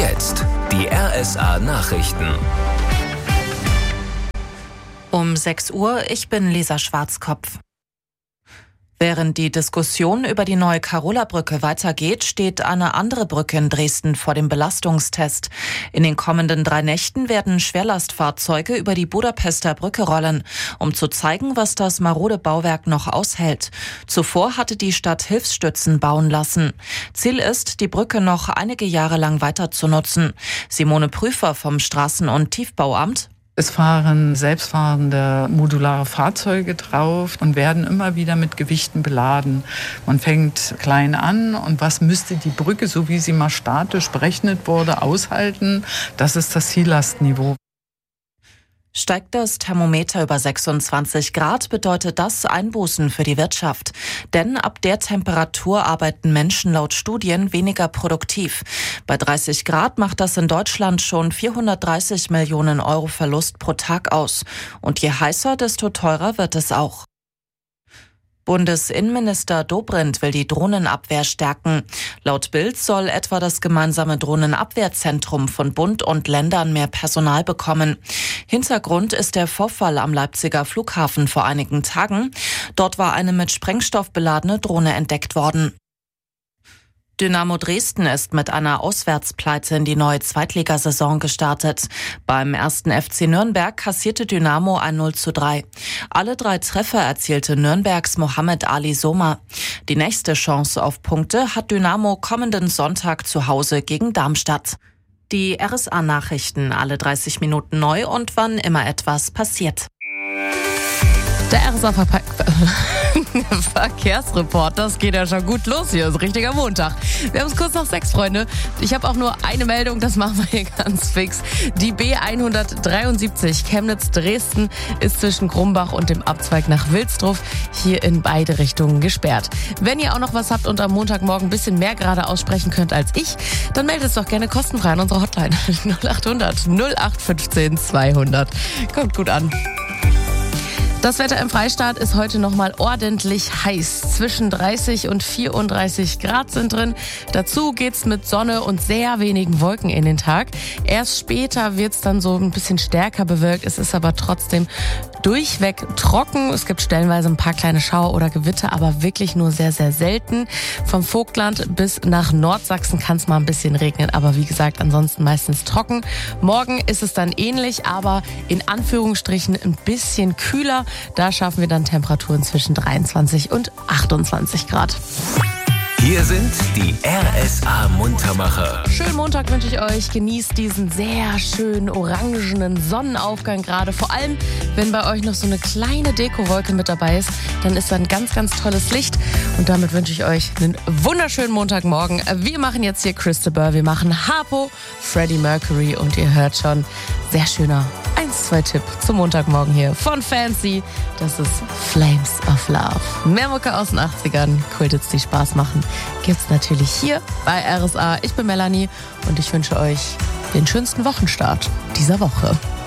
jetzt die RSA Nachrichten. Um 6 Uhr, ich bin Lisa Schwarzkopf. Während die Diskussion über die neue Karola-Brücke weitergeht, steht eine andere Brücke in Dresden vor dem Belastungstest. In den kommenden 3 Nächten werden Schwerlastfahrzeuge über die Budapester Brücke rollen, um zu zeigen, was das marode Bauwerk noch aushält. Zuvor hatte die Stadt Hilfsstützen bauen lassen. Ziel ist, die Brücke noch einige Jahre lang weiter zu nutzen. Simone Prüfer vom Straßen- und Tiefbauamt. Es fahren selbstfahrende modulare Fahrzeuge drauf und werden immer wieder mit Gewichten beladen. Man fängt klein an und was müsste die Brücke, so wie sie mal statisch berechnet wurde, aushalten? Das ist das Ziellastniveau. Steigt das Thermometer über 26 Grad, bedeutet das Einbußen für die Wirtschaft. Denn ab der Temperatur arbeiten Menschen laut Studien weniger produktiv. Bei 30 Grad macht das in Deutschland schon 430 Millionen Euro Verlust pro Tag aus. Und je heißer, desto teurer wird es auch. Bundesinnenminister Dobrindt will die Drohnenabwehr stärken. Laut Bild soll etwa das gemeinsame Drohnenabwehrzentrum von Bund und Ländern mehr Personal bekommen. Hintergrund ist der Vorfall am Leipziger Flughafen vor einigen Tagen. Dort war eine mit Sprengstoff beladene Drohne entdeckt worden. Dynamo Dresden ist mit einer Auswärtspleite in die neue Zweitligasaison gestartet. Beim 1. FC Nürnberg kassierte Dynamo ein 0:3. Alle 3 Treffer erzielte Nürnbergs Mohamed Ali Soma. Die nächste Chance auf Punkte hat Dynamo kommenden Sonntag zu Hause gegen Darmstadt. Die RSA-Nachrichten alle 30 Minuten neu und wann immer etwas passiert. Der RSA-Verkehrsreport, das geht ja schon gut los hier, ist richtiger Montag. Wir haben es kurz nach 6, Freunde. Ich habe auch nur eine Meldung, das machen wir hier ganz fix. Die B173 Chemnitz-Dresden ist zwischen Krumbach und dem Abzweig nach Wilsdruff hier in beide Richtungen gesperrt. Wenn ihr auch noch was habt und am Montagmorgen ein bisschen mehr gerade aussprechen könnt als ich, dann meldet es doch gerne kostenfrei an unsere Hotline 0800 0815 200. Kommt gut an. Das Wetter im Freistaat ist heute nochmal ordentlich heiß. Zwischen 30 und 34 Grad sind drin. Dazu geht's mit Sonne und sehr wenigen Wolken in den Tag. Erst später wird's dann so ein bisschen stärker bewölkt. Es ist aber trotzdem durchweg trocken. Es gibt stellenweise ein paar kleine Schauer oder Gewitter, aber wirklich nur sehr, sehr selten. Vom Vogtland bis nach Nordsachsen kann es mal ein bisschen regnen. Aber wie gesagt, ansonsten meistens trocken. Morgen ist es dann ähnlich, aber in Anführungsstrichen ein bisschen kühler. Da schaffen wir dann Temperaturen zwischen 23 und 28 Grad. Hier sind die RSA-Muntermacher. Schönen Montag wünsche ich euch. Genießt diesen sehr schönen orangenen Sonnenaufgang gerade. Vor allem, wenn bei euch noch so eine kleine Dekowolke mit dabei ist, dann ist da ein ganz, ganz tolles Licht. Und damit wünsche ich euch einen wunderschönen Montagmorgen. Wir machen jetzt hier Christopher, wir machen Harpo, Freddie Mercury und ihr hört schon, sehr schöner 1-2-Tipp zum Montagmorgen hier von Fancy. Das ist Flames of Love. Mehr Mucke aus den 80ern, Kulthits, die Spaß machen, gibt's natürlich hier bei RSA. Ich bin Melanie und ich wünsche euch den schönsten Wochenstart dieser Woche.